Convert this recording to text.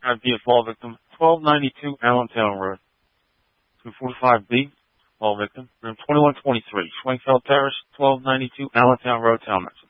be a fall victim, 1292 Allentown Road. 245B, fall victim, room 2123, Schwenkfeld Terrace, 1292 Allentown Road, Talmadge.